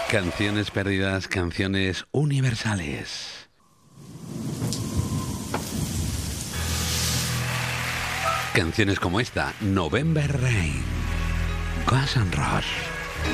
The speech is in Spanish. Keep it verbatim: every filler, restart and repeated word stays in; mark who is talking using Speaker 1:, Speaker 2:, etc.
Speaker 1: Canciones perdidas, canciones universales. Canciones como esta, November Rain, Guns N' Roses.